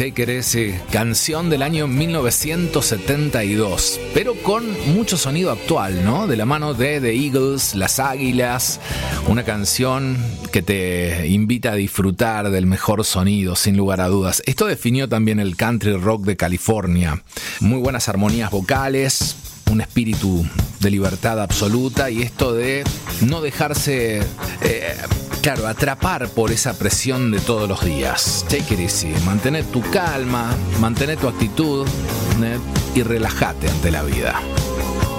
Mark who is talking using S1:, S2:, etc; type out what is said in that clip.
S1: Take It Easy, canción del año 1972, pero con mucho sonido actual, ¿no? De la mano de The Eagles, Las Águilas, una canción que te invita a disfrutar del mejor sonido, sin lugar a dudas. Esto definió también el country rock de California. Muy buenas armonías vocales, un espíritu de libertad absoluta y esto de no dejarse... atrapar por esa presión de todos los días. Take it easy, mantén tu calma, mantén tu actitud y relájate ante la vida.